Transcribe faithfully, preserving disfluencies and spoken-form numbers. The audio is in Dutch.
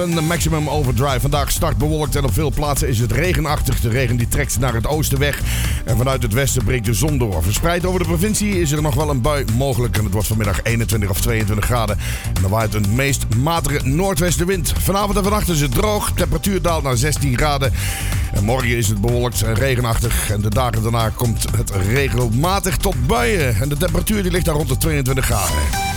Een Maximum Overdrive. Vandaag start bewolkt en op veel plaatsen is het regenachtig. De regen die trekt naar het oosten weg. En vanuit het westen breekt de zon door. Verspreid over de provincie is er nog wel een bui mogelijk. En het wordt vanmiddag eenentwintig of tweeëntwintig graden. En dan waait een meest matige noordwestenwind. Vanavond en vannacht is het droog. Temperatuur daalt naar zestien graden. En morgen is het bewolkt en regenachtig. En de dagen daarna komt het regelmatig tot buien. En de temperatuur die ligt daar rond de tweeëntwintig graden.